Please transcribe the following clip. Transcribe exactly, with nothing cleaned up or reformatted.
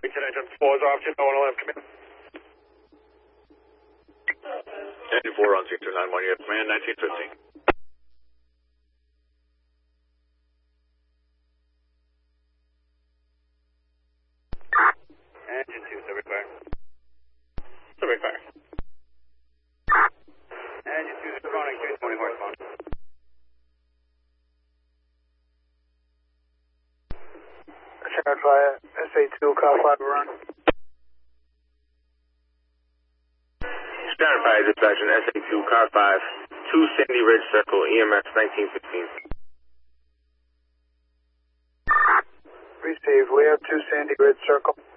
Can I jump fours off to no one eleven command? Engine four on Victor nine one, you have command nineteen fifteen. Engine two, subway fire. Subway fire. Engine two is responding, two twenty horsepower. Standard fire, S A two, car five run. Standard fire dispatch S A two, car five, two Sandy Ridge Circle, E M S nineteen fifteen. Receive, we have two Sandy Ridge Circle.